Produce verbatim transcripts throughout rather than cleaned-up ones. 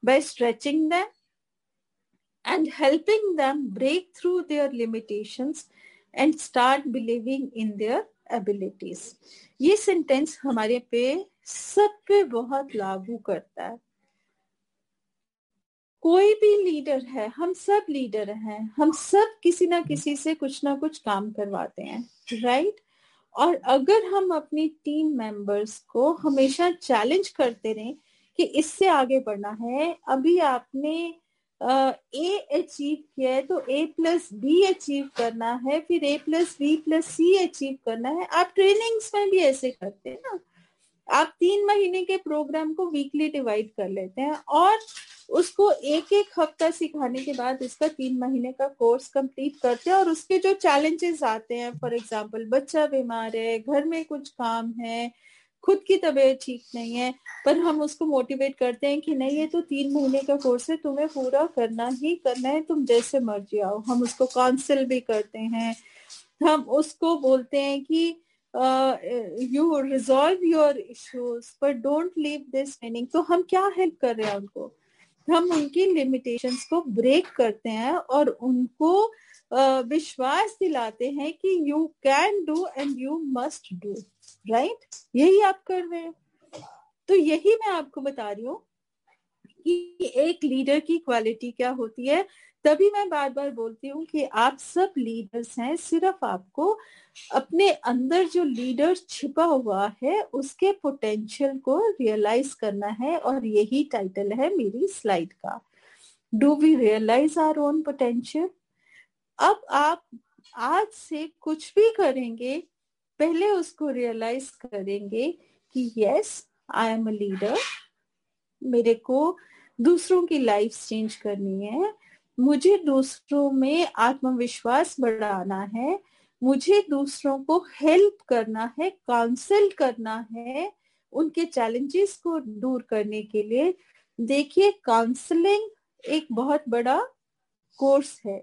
by stretching them and helping them break through their limitations and start believing in their abilities. ये sentence हमारे पे सब पे बहुत लागू करता है. कोई भी लीडर है, हम सब लीडर हैं, हम सब किसी ना किसी से कुछ ना कुछ काम करवाते हैं, राइट? और अगर हम अपनी टीम मेंबर्स को हमेशा चैलेंज करते रहें कि इससे आगे बढ़ना है, अभी आपने ए अचीव किया है तो ए प्लस बी अचीव करना है, फिर ए प्लस बी प्लस सी अचीव करना है. आप ट्रेनिंग्स में भी ऐसे करते हैं ना. आप तीन महीने के प्रोग्राम को वीकली डिवाइड कर लेते हैं और उसको एक एक हफ्ता सिखाने के बाद इसका तीन महीने का कोर्स कंप्लीट करते हैं. और उसके जो चैलेंजेस आते हैं, फॉर एग्जांपल बच्चा बीमार है, घर में कुछ काम है, खुद की तबीयत ठीक नहीं है, पर हम उसको मोटिवेट करते हैं कि नहीं, ये तो तीन महीने का कोर्स है, तुम्हें पूरा करना ही करना है, तुम जैसे मर्जी आओ. हम उसको काउंसिल भी करते हैं. हम उसको बोलते हैं कि यू रिजॉल्व योर इश्यूज पर डोंट लीव दिस ट्रेनिंग. तो हम क्या हेल्प कर रहे हैं उनको? हम उनकी लिमिटेशंस को ब्रेक करते हैं और उनको uh, विश्वास दिलाते हैं कि you can do and you must do, right? यही आप कर रहे हैं. तो यही मैं आपको बता रही हूँ कि एक लीडर की क्वालिटी क्या होती है. तभी मैं बार बार बोलती हूँ कि आप सब लीडर्स हैं, सिर्फ आपको अपने अंदर जो लीडर छिपा हुआ है उसके पोटेंशियल को रियलाइज करना है. और यही टाइटल है मेरी स्लाइड का, do we realise our own potential. अब आप आज से कुछ भी करेंगे, पहले उसको रियलाइज करेंगे कि yes, I am a leader, मेरे को दूसरों की लाइफ चेंज करनी है, मुझे दूसरों में आत्मविश्वास बढ़ाना है, मुझे दूसरों को हेल्प करना है, काउंसिल करना है उनके चैलेंजेस को दूर करने के लिए. देखिए, काउंसलिंग एक बहुत बड़ा कोर्स है.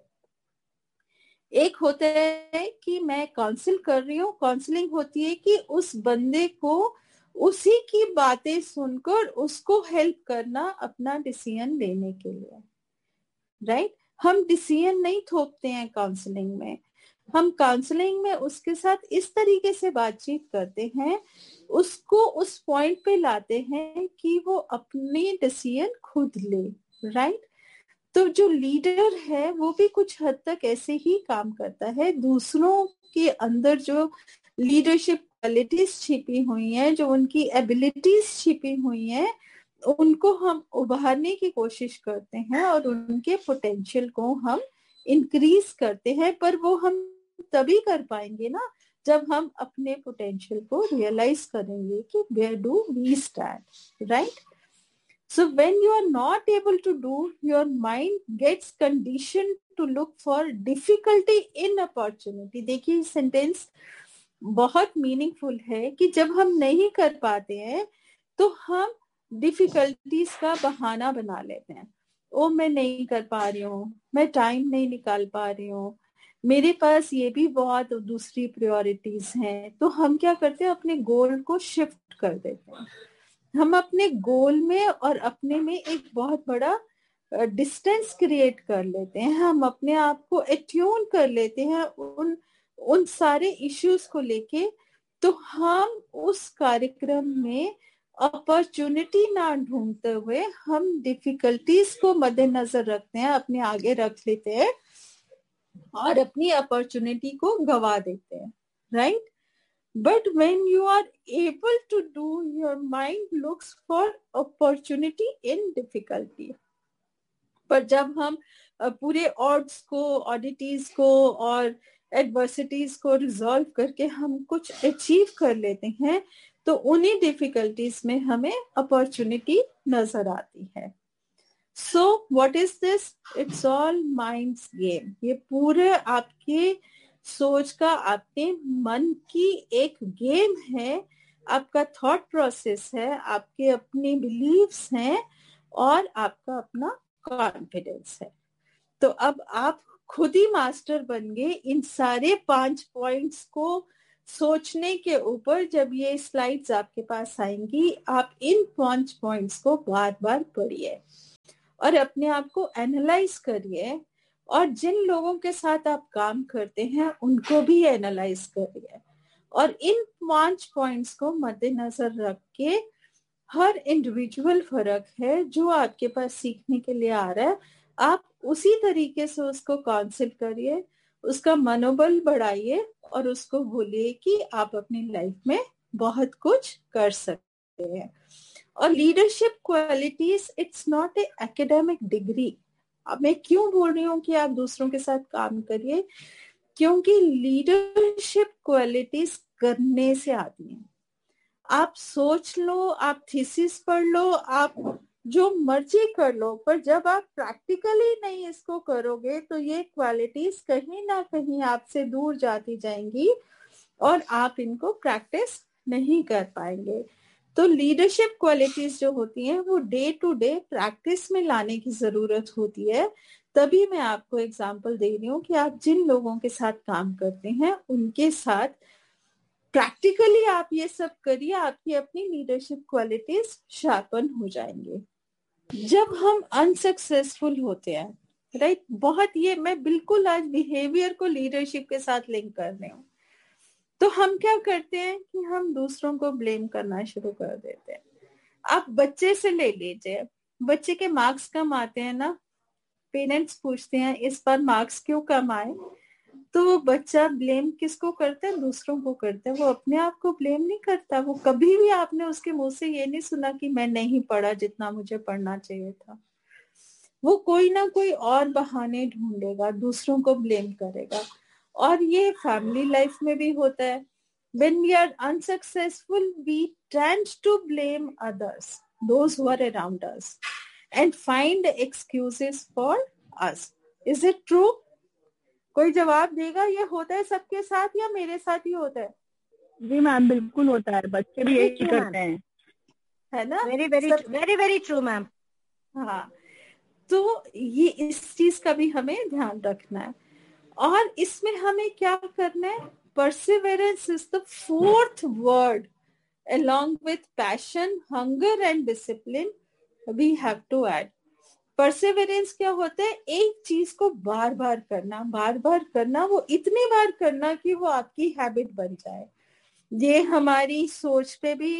एक होता है कि मैं काउंसिल कर रही हूँ, काउंसलिंग होती है कि उस बंदे को उसी की बातें सुनकर उसको हेल्प करना अपना डिसीजन लेने के लिए, राइट? हम डिसीजन नहीं थोपते हैं काउंसलिंग में. हम काउंसलिंग में उसके साथ इस तरीके से बातचीत करते हैं, उसको उस पॉइंट पे लाते हैं कि वो अपनी डिसीजन खुद ले, राइट? तो जो लीडर है वो भी कुछ हद तक ऐसे ही काम करता है. दूसरों के अंदर जो लीडरशिप क्वालिटीज छिपी हुई हैं, जो उनकी एबिलिटीज छिपी हुई हैं, उनको हम उभारने की कोशिश करते हैं और उनके पोटेंशियल को हम इंक्रीज करते हैं. पर वो हम तभी कर पाएंगे ना जब हम अपने पोटेंशियल को रियलाइज करेंगे कि where do we stand, right? So when you are not able to do, your mind gets conditioned to look for difficulty in opportunity. देखिए, सेंटेंस बहुत मीनिंगफुल है कि जब हम नहीं कर पाते हैं तो हम डिफिकल्टीज का बहाना बना लेते हैं. ओ, मैं नहीं कर पा रही हूँ, मैं टाइम नहीं निकाल पा रही हूँ, मेरे पास ये भी बहुत दूसरी प्रायोरिटीज हैं. तो हम क्या करते हैं, अपने गोल को शिफ्ट कर देते हैं. हम अपने गोल में और अपने में एक बहुत बड़ा डिस्टेंस क्रिएट कर लेते हैं. हम अपने आप को एट्यून कर लेते हैं उन उन सारे इश्यूज को लेके. तो हम उस कार्यक्रम में अपॉर्चुनिटी ना ढूंढते हुए हम डिफिकल्टीज को मद्देनजर रखते हैं, अपने आगे रख लेते हैं और अपनी अपॉर्चुनिटी को गवा देते हैं, right? But when you are able to do, your mind looks for opportunity in difficulty. पर जब हम पूरे odds को, oddities को और adversities को resolve करके हम कुछ achieve कर लेते हैं, तो उन्हीं difficulties में हमें opportunity नजर आती है. So what is this? It's all mind's game. ये पूरे आपके सोच का, आपके मन की एक गेम है, आपका थॉट प्रोसेस है, आपके अपने बिलीव्स हैं और आपका अपना कॉन्फिडेंस है. तो अब आप खुद ही मास्टर बन गए इन सारे पांच पॉइंट्स को सोचने के ऊपर. जब ये स्लाइड्स आपके पास आएंगी, आप इन पांच पॉइंट्स को बार बार पढ़िए. और अपने आप को एनालाइज करिए, और जिन लोगों के साथ आप काम करते हैं उनको भी एनालाइज करिए, और इन पांच पॉइंट्स को मद्देनजर रख के, हर इंडिविजुअल फर्क है जो आपके पास सीखने के लिए आ रहा है, आप उसी तरीके से उसको काउंसिल करिए, उसका मनोबल बढ़ाइए, और उसको बोलिए कि आप अपनी लाइफ में बहुत कुछ कर सकते हैं। और leadership qualities, it's not a academic degree. अब मैं क्यों बोल रही हूँ कि आप दूसरों के साथ काम करिए, क्योंकि लीडरशिप क्वालिटीज करने से आती हैं। आप सोच लो, आप थीसिस पढ़ लो, आप जो मर्जी कर लो, पर जब आप प्रैक्टिकली नहीं इसको करोगे तो ये क्वालिटीज कहीं ना कहीं आपसे दूर जाती जाएंगी और आप इनको प्रैक्टिस नहीं कर पाएंगे। तो लीडरशिप क्वालिटीज जो होती हैं वो डे टू डे प्रैक्टिस में लाने की जरूरत होती है। तभी मैं आपको एग्जांपल दे रही हूँ कि आप जिन लोगों के साथ काम करते हैं उनके साथ प्रैक्टिकली आप ये सब करिए, आपकी अपनी लीडरशिप क्वालिटीज शार्पन हो जाएंगे। जब हम अनसक्सेसफुल होते हैं, राइट, बहुत, ये मैं बिल्कुल आज बिहेवियर को लीडरशिप के साथ लिंक कर रही हूँ, तो हम क्या करते हैं कि हम दूसरों को ब्लेम करना शुरू कर देते हैं। आप बच्चे से ले लीजिए, बच्चे के मार्क्स कम आते हैं ना, पेरेंट्स पूछते हैं इस बार मार्क्स क्यों कम आए, तो वो बच्चा ब्लेम किसको करता है? दूसरों को करता है। वो अपने आप को ब्लेम नहीं करता। वो कभी भी आपने उसके मुंह से ये नहीं सुना कि मैं नहीं पढ़ा जितना मुझे पढ़ना चाहिए था। वो कोई ना कोई और बहाने ढूंढेगा, दूसरों को ब्लेम करेगा। और ये फैमिली लाइफ में भी होता है। When we are unsuccessful, we tend to blame others, those who are around us, and find excuses for us. Is it true? कोई जवाब देगा? ये होता है सबके साथ या मेरे साथ ही होता है? जी मैम, बिल्कुल होता है, बच्चे भी यही करते हैं, है ना? Very very very very true ma'am. हाँ, तो ये इस चीज का भी हमें ध्यान रखना है। और इसमें हमें क्या करना है? Perseverance is the fourth word, along with passion, hunger and discipline we have to add. Perseverance क्या होता है? एक चीज को बार बार करना, बार बार करना, वो इतनी बार करना कि वो आपकी हैबिट बन जाए। ये हमारी सोच पे भी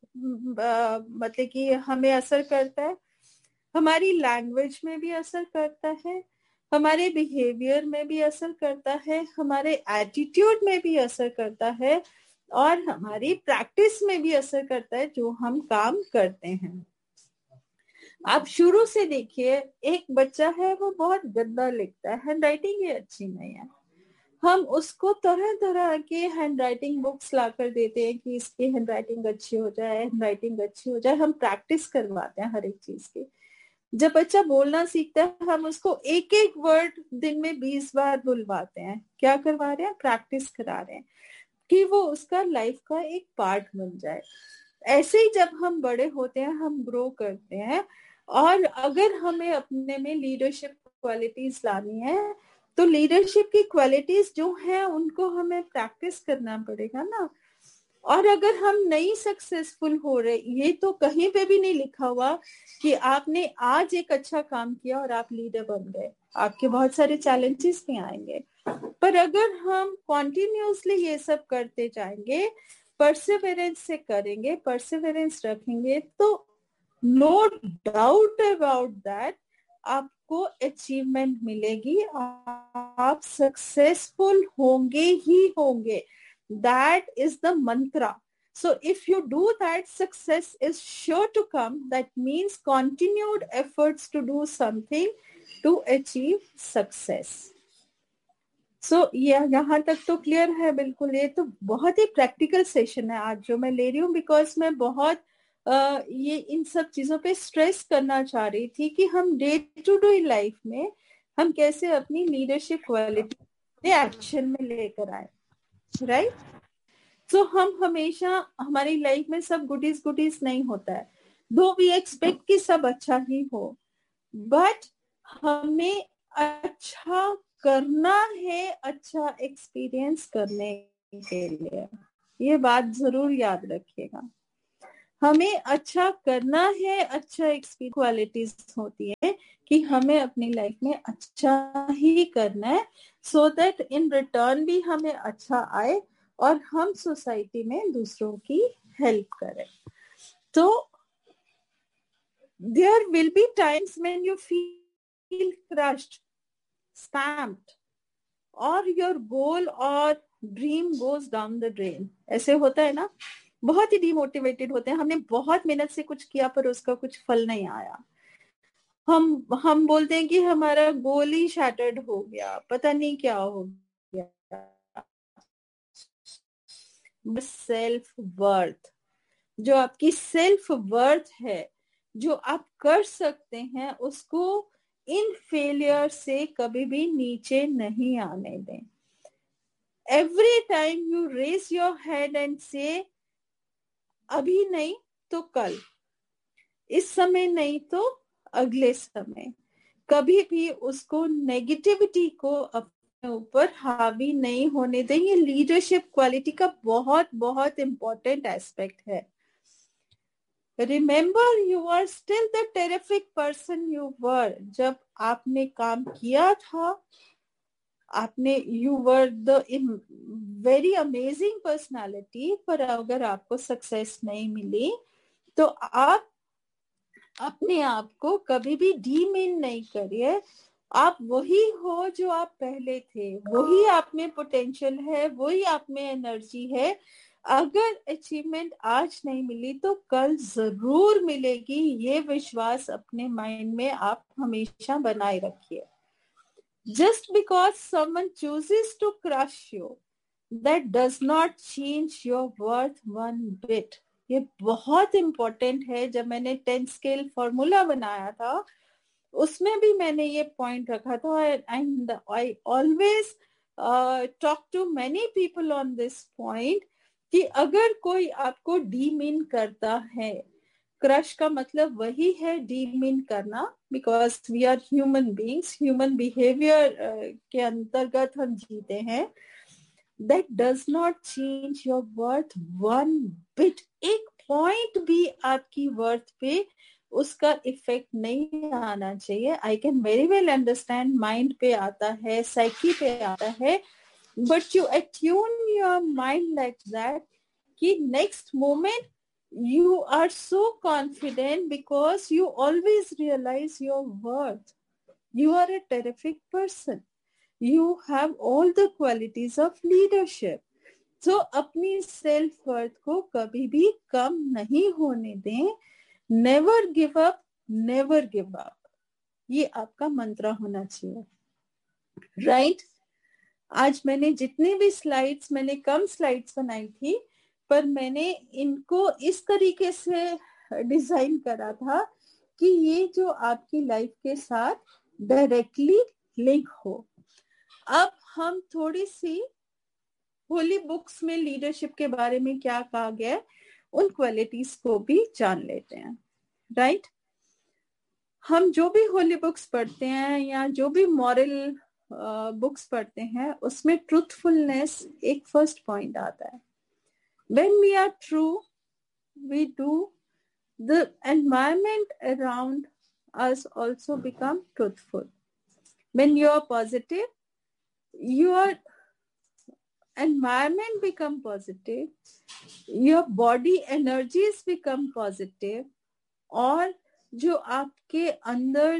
आ, मतलब कि हमें असर करता है, हमारी लैंग्वेज में भी असर करता है, हमारे बिहेवियर में भी असर करता है, हमारे एटीट्यूड में भी असर करता है, और हमारी प्रैक्टिस में भी असर करता है जो हम काम करते हैं। आप शुरू से देखिए, एक बच्चा है वो बहुत गंदा लिखता है, हैंड राइटिंग ही अच्छी नहीं है, हम उसको तरह तरह के हैंड राइटिंग बुक्स ला कर देते हैं कि इसकी हैंड राइटिंग अच्छी हो जाए, हैंड राइटिंग अच्छी हो जाए, हम प्रैक्टिस करवाते हैं हर एक चीज की। जब बच्चा बोलना सीखता है, हम उसको एक एक वर्ड दिन में बीस बार बुलवाते हैं। क्या करवा रहे हैं? प्रैक्टिस करा रहे हैं कि वो उसका लाइफ का एक पार्ट बन जाए। ऐसे ही जब हम बड़े होते हैं, हम ग्रो करते हैं, और अगर हमें अपने में लीडरशिप क्वालिटीज लानी है तो लीडरशिप की क्वालिटीज जो हैं उनको हमें प्रैक्टिस करना पड़ेगा ना। और अगर हम नहीं सक्सेसफुल हो रहे, ये तो कहीं पे भी नहीं लिखा हुआ कि आपने आज एक अच्छा काम किया और आप लीडर बन गए, आपके बहुत सारे चैलेंजेस भी आएंगे। पर अगर हम कॉन्टिन्यूसली ये सब करते जाएंगे, परसिवरेंस से करेंगे, परसिवरेंस रखेंगे, तो नो डाउट अबाउट दैट आपको अचीवमेंट मिलेगी, आप सक्सेसफुल होंगे ही होंगे। That is the mantra. So if you do that, success is sure to come. That means continued efforts to do something to achieve success. So ये यहाँ तक तो clear है बिल्कुल। ये तो बहुत ही प्रैक्टिकल सेशन है आज जो मैं ले रही हूँ, बिकॉज मैं बहुत uh, ये इन सब चीजों पे स्ट्रेस करना चाह रही थी कि हम डे टू डे लाइफ में हम कैसे अपनी लीडरशिप क्वालिटी एक्शन में लेकर आए, राइट right? तो so, हम हमेशा हमारी लाइफ में सब गुडीज गुडीज नहीं होता है, दो वी एक्सपेक्ट कि सब अच्छा ही हो, बट हमें अच्छा करना है, अच्छा एक्सपीरियंस करने के लिए। ये बात जरूर याद रखिएगा। हमें अच्छा करना है, अच्छा एक्सपीरियंस क्वालिटीज होती है कि हमें अपनी लाइफ में अच्छा ही करना है, सो दैट इन रिटर्न भी हमें अच्छा आए और हम सोसाइटी में दूसरों की हेल्प करें. तो there will be times when you feel crushed, stamped, or your goal or dream goes down the drain. ऐसे होता है ना, बहुत ही डिमोटिवेटेड होते हैं, हमने बहुत मेहनत से कुछ किया पर उसका कुछ फल नहीं आया. हम हम बोलते हैं कि हमारा गोल ही शैटर्ड हो गया, पता नहीं क्या हो गया. सेल्फ वर्थ, जो आपकी सेल्फ वर्थ है, जो आप कर सकते हैं, उसको इन फेलियर से कभी भी नीचे नहीं आने दें. Every time you raise your head and से अभी नहीं तो कल, इस समय नहीं तो अगले समय, कभी भी उसको नेगेटिविटी को अपने ऊपर हावी नहीं होने दें. ये लीडरशिप क्वालिटी का बहुत बहुत इंपॉर्टेंट एस्पेक्ट है. Remember, you are still the terrific person you were. जब आपने काम किया था, आपने you were the very amazing personality, पर अगर आपको सक्सेस नहीं मिली तो आप अपने आप को कभी भी डीमीन नहीं करिए. आप वही हो जो आप पहले थे, वही आप में पोटेंशियल है, वही आप में एनर्जी है. अगर अचीवमेंट आज नहीं मिली तो कल जरूर मिलेगी, ये विश्वास अपने माइंड में आप हमेशा बनाए रखिए. Just because someone chooses to crush you, that does not change your worth one bit. ये बहुत इंपॉर्टेंट है. जब मैंने टेन स्केल फॉर्मूला बनाया था, उसमें भी मैंने ये पॉइंट रखा था. And I always talk to many people on this point कि अगर कोई आपको डीमीन करता है, क्रश का मतलब वही है डीमीन करना, because we are human beings, human behaviour के अंतर्गत हम जीते हैं. That does not change your worth one bit. एक पॉइंट भी आपकी वर्थ पे उसका इफेक्ट नहीं आना चाहिए. I can very well understand mind पे आता है, साइकी पे आता है, but you attune your mind like that कि next moment you are so confident because you always realize your worth. You are a terrific person. You have all the qualities of leadership. So अपनी self worth को कभी भी कम नहीं होने दें. Never give up, never give up. ये आपका मंत्र होना चाहिए, right? आज मैंने जितने भी स्लाइड्स, मैंने कम स्लाइड्स बनाई थी, पर मैंने इनको इस तरीके से डिजाइन करा था कि ये जो आपकी लाइफ के साथ डायरेक्टली लिंक हो. अब हम थोड़ी सी होली बुक्स में लीडरशिप के बारे में क्या कहा गया है, उन क्वालिटीज को भी जान लेते हैं, राइट right? हम जो भी होली बुक्स पढ़ते हैं या जो भी मॉरल बुक्स uh, पढ़ते हैं, उसमें ट्रूथफुलनेस एक फर्स्ट पॉइंट आता है. When we are true, we do, the environment around us also become truthful. When you are positive, your environment become positive, your body energies become positive, और जो आपके अंदर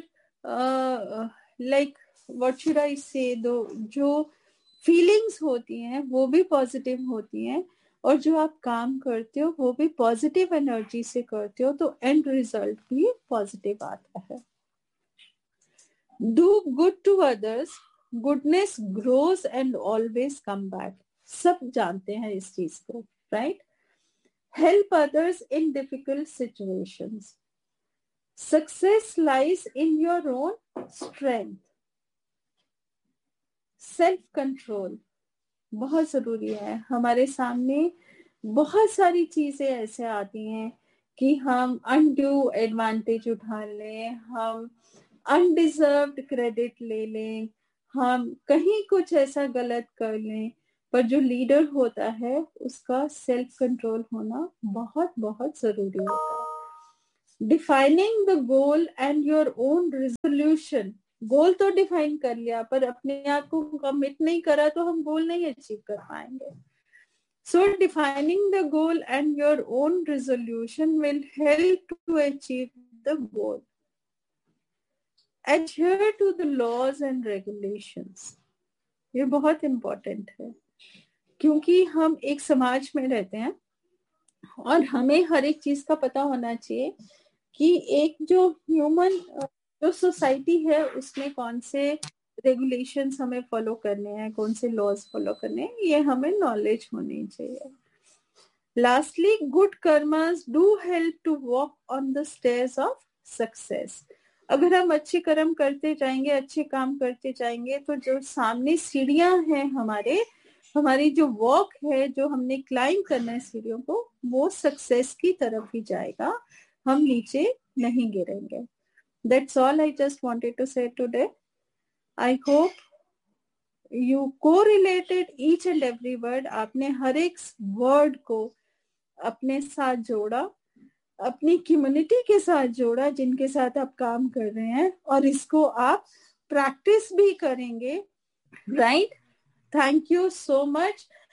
like uh, what should I say, दो जो feelings होती हैं वो भी पॉजिटिव होती हैं, और जो आप काम करते हो वो भी पॉजिटिव एनर्जी से करते हो, तो एंड रिजल्ट भी पॉजिटिव आता है. Do good to others, goodness grows and always come back. सब जानते हैं इस चीज को, right? Help others in difficult situations. Success lies in your own strength. Self control बहुत जरूरी है. हमारे सामने बहुत सारी चीजें ऐसे आती हैं कि हम अनड्यू एडवांटेज उठा लें, हम अनडिजर्व्ड क्रेडिट ले लें, हम कहीं कुछ ऐसा गलत कर लें, पर जो लीडर होता है उसका सेल्फ कंट्रोल होना बहुत बहुत जरूरी होता है। Defining the goal and your own resolution, गोल तो डिफाइन कर लिया पर अपने आप को कमिट नहीं करा तो हम गोल नहीं अचीव कर पाएंगे। So defining the goal and your own resolution will help to achieve the goal. Adhere to the laws and regulations. ये बहुत important है क्योंकि हम एक समाज में रहते हैं और हमें हर एक चीज का पता होना चाहिए कि एक जो ह्यूमन जो सोसाइटी है उसमें कौन से रेगुलेशंस हमें फॉलो करने हैं, कौन से लॉज फॉलो करने हैं, ये हमें नॉलेज होनी चाहिए। Lastly, good karmas do help to walk on the stairs of success. अगर हम अच्छे कर्म करते जाएंगे, अच्छे काम करते जाएंगे तो जो सामने सीढ़ियां हैं हमारे हमारी जो वॉक है, जो हमने क्लाइंब करना है सीढ़ियों को, वो सक्सेस की तरफ ही जाएगा, हम नीचे नहीं गिरेंगे। That's all I just wanted to say today. I hope you correlated each and every word. आपने हर एक वर्ड को अपने साथ जोड़ा, अपनी कम्युनिटी के साथ जोड़ा जिनके साथ आप काम कर रहे हैं, और इसको आप प्रैक्टिस भी करेंगे, right? Thank you so much.